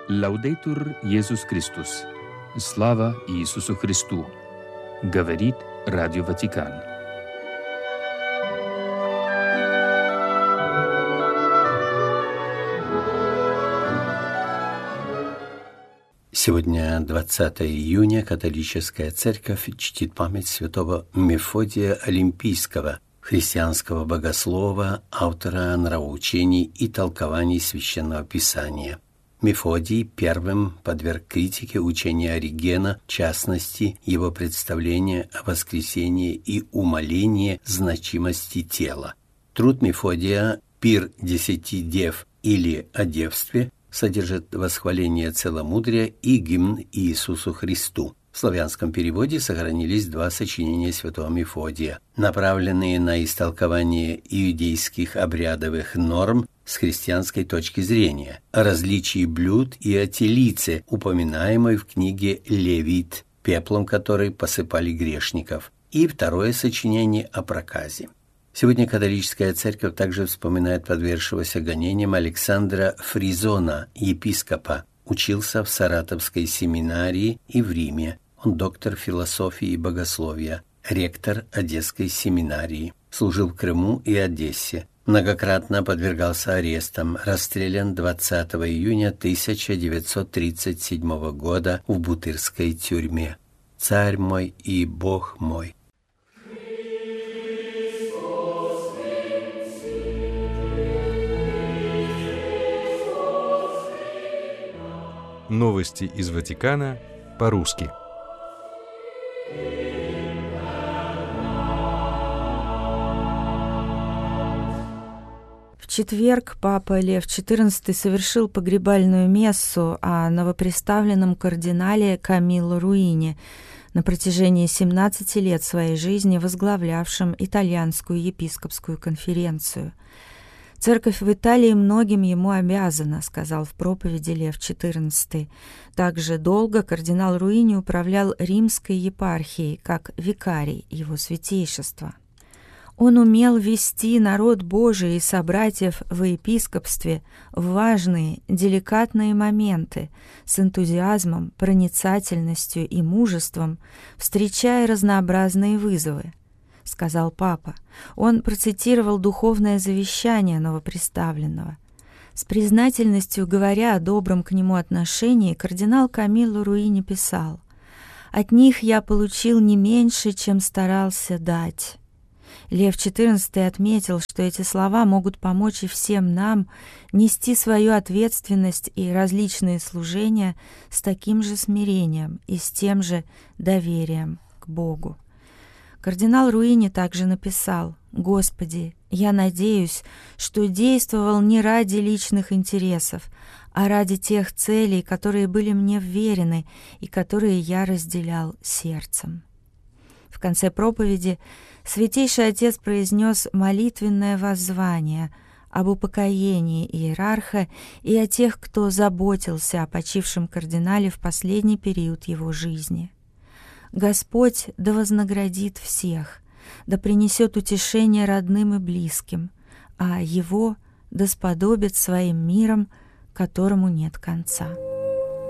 Лаудейтур Иисус Христос. Слава Иисусу Христу. Говорит Радио Ватикан. Сегодня, 20 июня, католическая церковь чтит память святого Мефодия Олимпийского, христианского богослова, автора нравоучений и толкований Священного Писания. Мефодий первым подверг критике учения Оригена, в частности, его представление о воскресении и умалении значимости тела. Труд Мефодия «Пир 10 дев» или «О девстве» содержит восхваление целомудрия и гимн Иисусу Христу. В славянском переводе сохранились два сочинения святого Мефодия, направленные на истолкование иудейских обрядовых норм с христианской точки зрения, о различии блюд и о телице, упоминаемой в книге «Левит», пеплом которой посыпали грешников, и второе сочинение о проказе. Сегодня католическая церковь также вспоминает подвергшегося гонениям Александра Фризона, епископа. Учился в Саратовской семинарии и в Риме. Он доктор философии и богословия, ректор Одесской семинарии. Служил в Крыму и Одессе. Многократно подвергался арестам. Расстрелян 20 июня 1937 года в Бутырской тюрьме. «Царь мой и Бог мой». Новости из Ватикана по-русски. В четверг Папа Лев XIV совершил погребальную мессу о новоприставленном кардинале Камилло Руини, на протяжении 17 лет своей жизни возглавлявшем Итальянскую епископскую конференцию. «Церковь в Италии многим ему обязана», — сказал в проповеди Лев XIV. Также долго кардинал Руини управлял римской епархией, как викарий его святейшества. Он умел вести народ Божий и собратьев в епископстве в важные, деликатные моменты с энтузиазмом, проницательностью и мужеством, встречая разнообразные вызовы, — сказал Папа. Он процитировал духовное завещание новоприставленного. С признательностью говоря о добром к нему отношении, кардинал Камилло Руини писал: «От них я получил не меньше, чем старался дать». Лев XIV отметил, что эти слова могут помочь и всем нам нести свою ответственность и различные служения с таким же смирением и с тем же доверием к Богу. Кардинал Руини также написал: «Господи, я надеюсь, что действовал не ради личных интересов, а ради тех целей, которые были мне вверены и которые я разделял сердцем». В конце проповеди Святейший Отец произнес молитвенное воззвание об упокоении иерарха и о тех, кто заботился о почившем кардинале в последний период его жизни. Господь да вознаградит всех, да принесет утешение родным и близким, а Его да сподобит своим миром, которому нет конца.